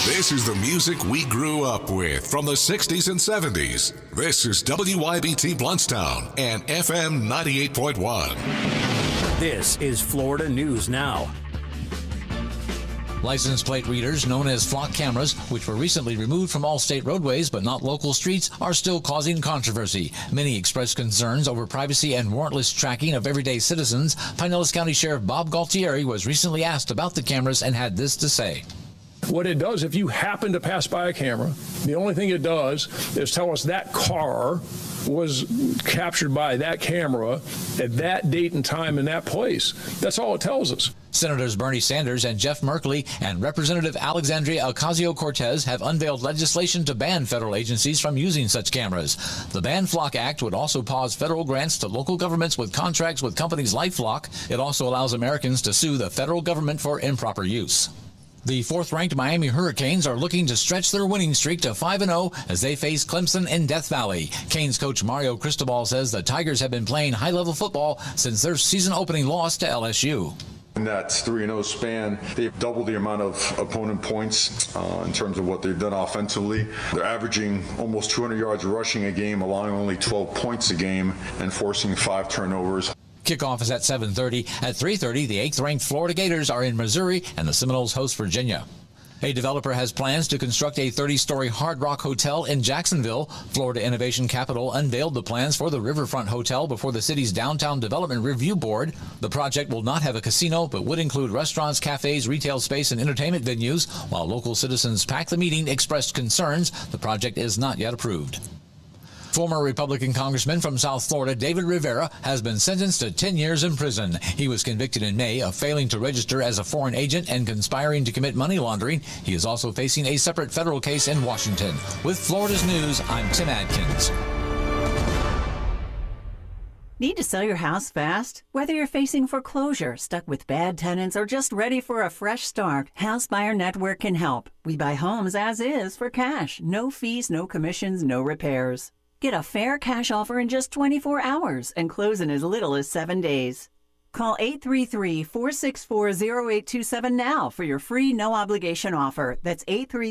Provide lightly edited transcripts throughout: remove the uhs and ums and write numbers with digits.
This is the music we grew up with from the 60s and 70s. This is WYBT Bluntstown and FM 98.1. This is Florida News Now. License plate readers, known as flock cameras, which were recently removed from all state roadways but not local streets, are still causing controversy. Many expressed concerns over privacy and warrantless tracking of everyday citizens. Pinellas County Sheriff Bob Galtieri was recently asked about the cameras and had this to say. What it does, if you happen to pass by a camera, the only thing it does is tell us that car was captured by that camera at that date and time in that place. That's all it tells us. Senators Bernie Sanders and Jeff Merkley and Representative Alexandria Ocasio-Cortez have unveiled legislation to ban federal agencies from using such cameras. The Ban Flock Act would also pause federal grants to local governments with contracts with companies like Flock. It also allows Americans to sue the federal government for improper use. The fourth-ranked Miami Hurricanes are looking to stretch their winning streak to 5-0 as they face Clemson in Death Valley. Canes coach Mario Cristobal says the Tigers have been playing high-level football since their season-opening loss to LSU. In that 3-0 span, they've doubled the amount of opponent points in terms of what they've done offensively. They're averaging almost 200 yards rushing a game, allowing only 12 points a game, and forcing 5 turnovers. Kickoff is at 7:30. At 3:30, the 8th-ranked Florida Gators are in Missouri, and the Seminoles host Virginia. A developer has plans to construct a 30-story Hard Rock Hotel in Jacksonville. Florida Innovation Capital unveiled the plans for the Riverfront Hotel before the city's Downtown Development Review Board. The project will not have a casino, but would include restaurants, cafes, retail space, and entertainment venues. While local citizens packed the meeting, expressed concerns. The project is not yet approved. Former Republican Congressman from South Florida, David Rivera, has been sentenced to 10 years in prison. He was convicted in May of failing to register as a foreign agent and conspiring to commit money laundering. He is also facing a separate federal case in Washington. With Florida's News, I'm Tim Adkins. Need to sell your house fast? Whether you're facing foreclosure, stuck with bad tenants, or just ready for a fresh start, House Buyer Network can help. We buy homes as is for cash. No fees, no commissions, no repairs. Get a fair cash offer in just 24 hours and close in as little as 7 days. Call 833-464-0827 now for your free no-obligation offer. That's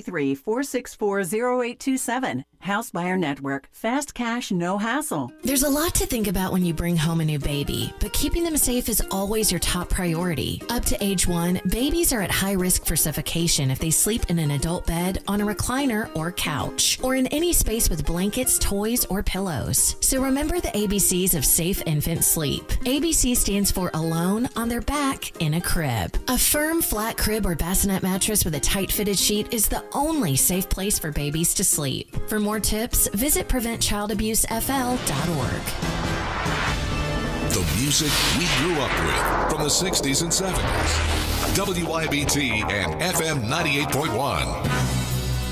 833-464-0827. House Buyer Network. Fast cash, no hassle. There's a lot to think about when you bring home a new baby, but keeping them safe is always your top priority. Up to age 1, babies are at high risk for suffocation if they sleep in an adult bed, on a recliner or couch, or in any space with blankets, toys, or pillows. So remember the ABCs of safe infant sleep. ABC stands for alone, on their back, in a crib. A firm, flat crib or bassinet mattress with a tight-fitted sheet is the only safe place for babies to sleep. For more tips, visit PreventChildAbuseFL.org. The music we grew up with from the 60s and 70s. WYBT and FM 98.1.